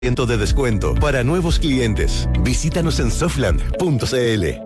de descuento para nuevos clientes. Visítanos en softland.cl.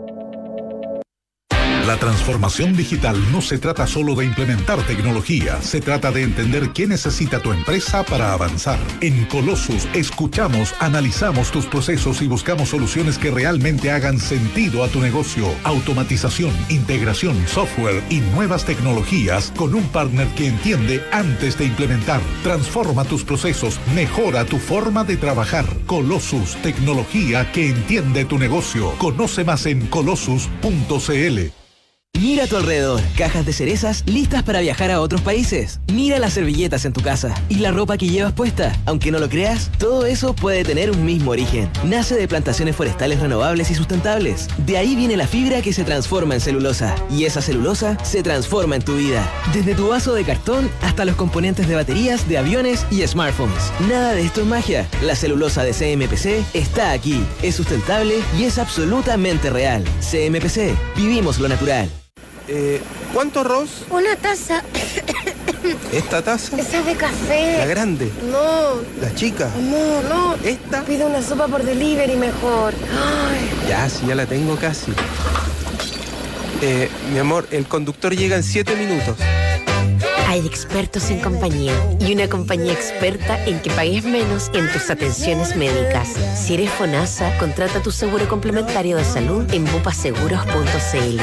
La transformación digital no se trata solo de implementar tecnología, se trata de entender qué necesita tu empresa para avanzar. En Colossus escuchamos, analizamos tus procesos y buscamos soluciones que realmente hagan sentido a tu negocio. Automatización, integración, software y nuevas tecnologías con un partner que entiende antes de implementar. Transforma tus procesos, mejora tu forma de trabajar. Colossus, tecnología que entiende tu negocio. Conoce más en colossus.cl. Mira a tu alrededor, cajas de cerezas listas para viajar a otros países. Mira las servilletas en tu casa y la ropa que llevas puesta. Aunque no lo creas, todo eso puede tener un mismo origen. Nace de plantaciones forestales renovables y sustentables. De ahí viene la fibra que se transforma en celulosa. Y esa celulosa se transforma en tu vida. Desde tu vaso de cartón hasta los componentes de baterías de aviones y smartphones. Nada de esto es magia. La celulosa de CMPC está aquí. Es sustentable y es absolutamente real. CMPC, vivimos lo natural. ¿Cuánto arroz? Una taza. ¿Esta taza? Esa es de café. ¿La grande? No. ¿La chica? No. ¿Esta? Pido una sopa por delivery mejor. Ay. Ya, sí, ya la tengo casi. Mi amor, el conductor llega en 7 minutos. Hay expertos en compañía y una compañía experta en que pagues menos en tus atenciones médicas. Si eres FONASA, contrata tu seguro complementario de salud en bupaseguros.cl.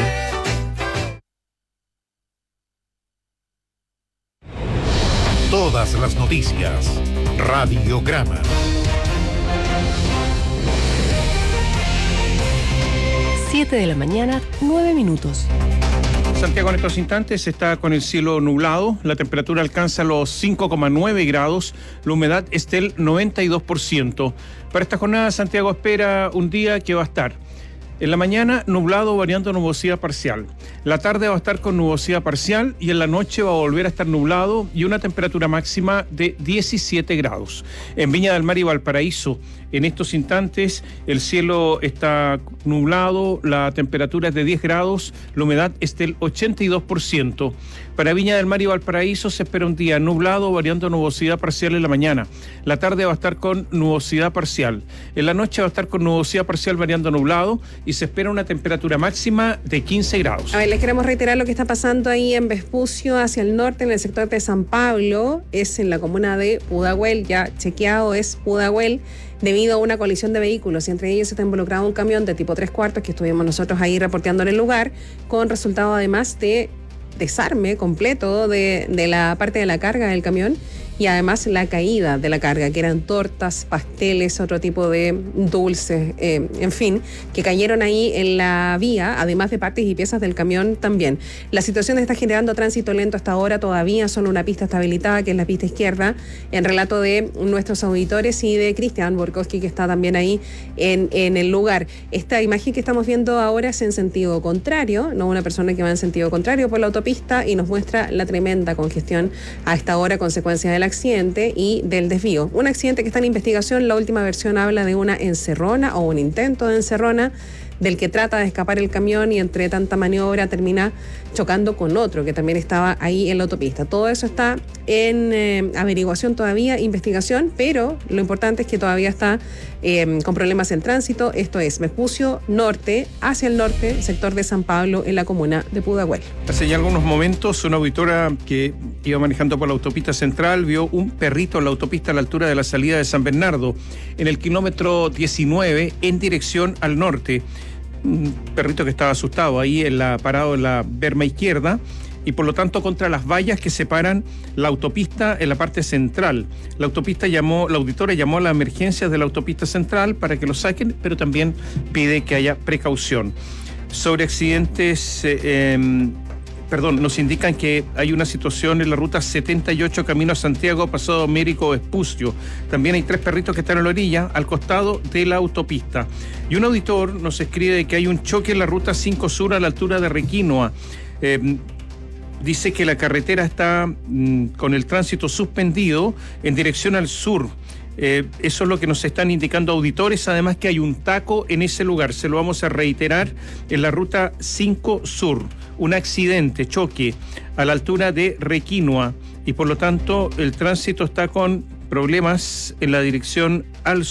Todas las noticias. Radiograma. 7 de la mañana, 9 minutos. Santiago en estos instantes está con el cielo nublado, la temperatura alcanza los 5,9 grados, la humedad es del 92%. Para esta jornada Santiago espera un día que va a estar en la mañana nublado variando nubosidad parcial. La tarde va a estar con nubosidad parcial y en la noche va a volver a estar nublado y una temperatura máxima de 17 grados. En Viña del Mar y Valparaíso, en estos instantes el cielo está nublado, la temperatura es de 10 grados, la humedad es del 82%. Para Viña del Mar y Valparaíso se espera un día nublado variando nubosidad parcial en la mañana. La tarde va a estar con nubosidad parcial. En la noche va a estar con nubosidad parcial variando nublado y se espera una temperatura máxima de 15 grados. A ver, les queremos reiterar lo que está pasando ahí en Vespucio, hacia el norte, en el sector de San Pablo. Es en la comuna de Pudahuel, ya chequeado, es Pudahuel, debido a una colisión de vehículos, y entre ellos está involucrado un camión de tipo 3/4 que estuvimos nosotros ahí reporteando en el lugar, con resultado además de desarme completo de la parte de la carga del camión y además la caída de la carga, que eran tortas, pasteles, otro tipo de dulces, en fin, que cayeron ahí en la vía, además de partes y piezas del camión también. La situación está generando tránsito lento hasta ahora, todavía solo una pista está habilitada, que es la pista izquierda, en relato de nuestros auditores y de Cristian Borkowski, que está también ahí en el lugar. Esta imagen que estamos viendo ahora es en sentido contrario, no una persona que va en sentido contrario por la autopista, y nos muestra la tremenda congestión a esta hora, consecuencia del accidente y del desvío. Un accidente que está en investigación, la última versión habla de una encerrona o un intento de encerrona del que trata de escapar el camión y entre tanta maniobra termina chocando con otro que también estaba ahí en la autopista. Todo eso está en averiguación todavía, investigación, pero lo importante es que todavía está con problemas en tránsito. Esto es Vespucio Norte, hacia el norte, sector de San Pablo, en la comuna de Pudahuel. Hace ya algunos momentos una auditora que iba manejando por la autopista central vio un perrito en la autopista a la altura de la salida de San Bernardo, en el kilómetro 19, en dirección al norte. Un perrito que estaba asustado ahí parado en la berma izquierda y por lo tanto contra las vallas que separan la autopista en la parte central. La auditora llamó a las emergencias de la autopista central para que lo saquen, pero también pide que haya precaución. Sobre accidentes, nos indican que hay una situación en la ruta 78 camino a Santiago, pasado Américo Vespucio. También hay 3 perritos que están a la orilla, al costado de la autopista. Y un auditor nos escribe que hay un choque en la ruta 5 Sur a la altura de Requinoa. Dice que la carretera está con el tránsito suspendido en dirección al sur. Eso es lo que nos están indicando auditores, además que hay un taco en ese lugar. Se lo vamos a reiterar, en la ruta 5 Sur. Un accidente, choque, a la altura de Requinoa, y por lo tanto el tránsito está con problemas en la dirección al